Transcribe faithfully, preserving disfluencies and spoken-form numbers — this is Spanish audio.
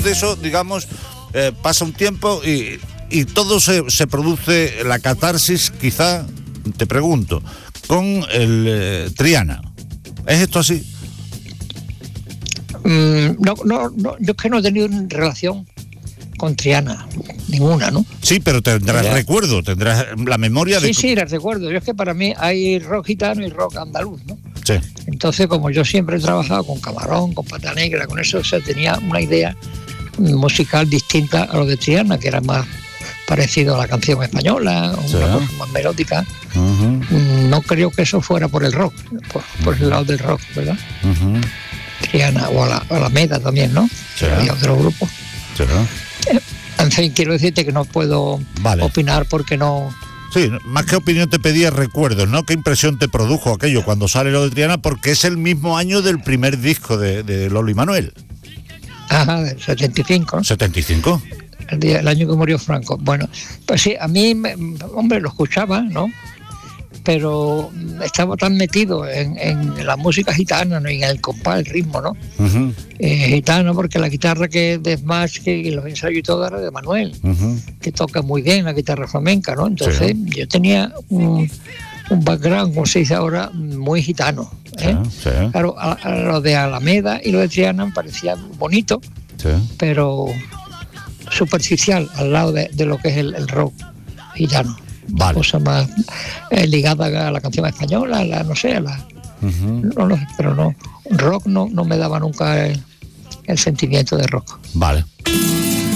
de eso, digamos, eh, pasa un tiempo y, y todo se, se produce, la catarsis, quizá, te pregunto, con el eh, Triana. ¿Es esto así? Mm, no, no, no, yo es que no he tenido relación con Triana, ninguna, ¿no? Sí, pero tendrás ya. recuerdo, tendrás la memoria de... Sí, sí, la recuerdo. Yo es que para mí hay rock gitano y rock andaluz, ¿no? Sí. Entonces, como yo siempre he trabajado con Camarón, con Pata Negra, con eso, o sea, tenía una idea musical distinta a lo de Triana, que era más parecido a la canción española, sí. una cosa más melódica. Uh-huh. No creo que eso fuera por el rock, por, por el lado del rock, ¿verdad? Uh-huh. Triana o a la, a la Meda también, ¿no? Sí. Había otro grupo. Sí. En fin, quiero decirte que no puedo vale. opinar porque no... Sí, más que opinión te pedía recuerdos, ¿no? ¿Qué impresión te produjo aquello cuando sale lo de Triana? Porque es el mismo año del primer disco de, de Lolo y Manuel. Ajá, del setenta y cinco, ¿no? ¿setenta y cinco? El, día, el año que murió Franco. Bueno, pues sí, a mí, me, hombre, lo escuchaba, ¿no? Pero estaba tan metido en, en la música gitana, ¿no? Y en el compás, el ritmo, ¿no? Uh-huh. Eh, gitano, porque la guitarra que de Smash que, y los ensayos y todo era de Manuel, uh-huh. que toca muy bien la guitarra flamenca, ¿no? Entonces sí. yo tenía un, un background, como se dice ahora, muy gitano, ¿eh? Sí, sí. Claro, a, a lo de Alameda y lo de Triana me parecía bonito, sí. pero superficial al lado de, de lo que es el, el rock gitano. Vale. Cosa más eh, ligada a la canción española, la, no sé, la, uh-huh. no, no, pero no, rock no, no me daba nunca el, el sentimiento de rock. Vale.